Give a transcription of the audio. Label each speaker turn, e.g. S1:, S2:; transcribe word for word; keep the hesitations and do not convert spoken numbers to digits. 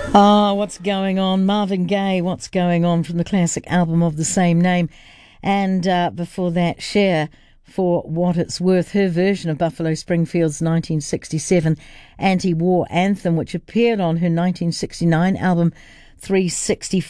S1: Ah, what's going on? Marvin Gaye, What's Going On, from the classic album of the same name. And uh, before that, Cher, For What It's Worth, her version of Buffalo Springfield's nineteen sixty-seven anti-war anthem, which appeared on her nineteen sixty-nine album three sixty-four.